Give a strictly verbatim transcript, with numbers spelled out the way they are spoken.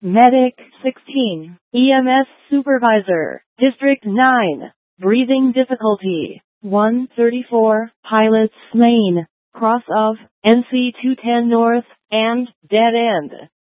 Medic sixteen, E M S Supervisor, District nine, breathing difficulty, one thirty-four, Pilots Lane, cross of N C two ten North, and dead end.